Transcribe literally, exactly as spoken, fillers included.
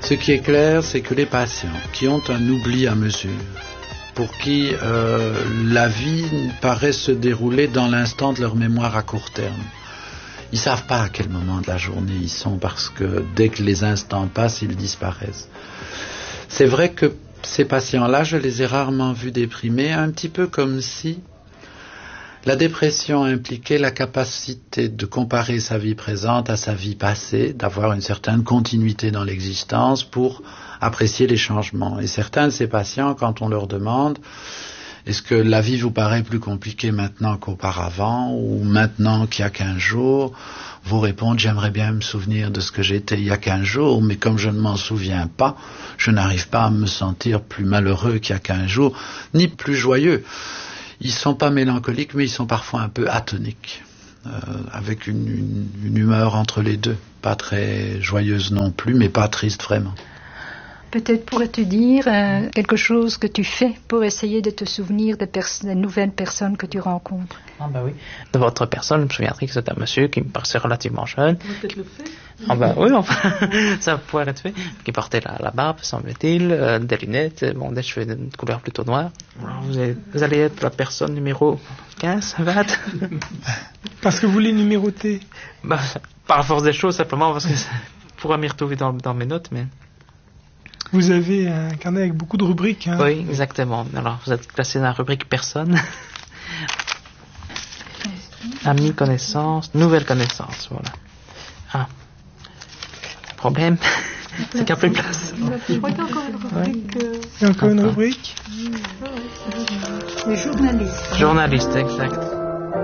Ce qui est clair, c'est que les patients qui ont un oubli à mesure, pour qui euh, la vie paraît se dérouler dans l'instant de leur mémoire à court terme, ils ne savent pas à quel moment de la journée ils sont, parce que dès que les instants passent, ils disparaissent. C'est vrai que ces patients-là, je les ai rarement vus déprimés, un petit peu comme si la dépression impliquait la capacité de comparer sa vie présente à sa vie passée, d'avoir une certaine continuité dans l'existence pour apprécier les changements. Et certains de ces patients, quand on leur demande « Est-ce que la vie vous paraît plus compliquée maintenant qu'auparavant ou maintenant qu'il y a quinze jours ?» vous répondent « J'aimerais bien me souvenir de ce que j'étais il y a quinze jours, mais comme je ne m'en souviens pas, je n'arrive pas à me sentir plus malheureux qu'il y a quinze jours, ni plus joyeux. » Ils ne sont pas mélancoliques, mais ils sont parfois un peu atoniques, euh, avec une, une, une humeur entre les deux. Pas très joyeuse non plus, mais pas triste vraiment. Peut-être pourrais-tu dire euh, quelque chose que tu fais pour essayer de te souvenir des, pers- des nouvelles personnes que tu rencontres? Ah ben oui. De votre personne, je me souviendrai que c'est un monsieur qui me paraissait relativement jeune. On va peut-être le faire. Ah ben oui, enfin, ça pourrait être fait. Qui portait la, la barbe, semble-t-il, euh, des lunettes, bon, des cheveux de couleur plutôt noire. Alors, vous, avez, vous allez être la personne numéro quinze, vingt. Parce que vous les numérotez. Bah, par la force des choses, simplement, parce que ça pourra m'y retrouver dans, dans mes notes, mais... Vous avez un carnet avec beaucoup de rubriques. Hein. Oui, exactement. Alors, vous êtes classé dans la rubrique personne. Amis, connaissances, nouvelles connaissances, voilà. Ah. Problème, c'est qu'il n'y a plus de place. Je crois qu'il y a encore une rubrique. Euh... Il y a encore une rubrique. Les journalistes. Journaliste, exact.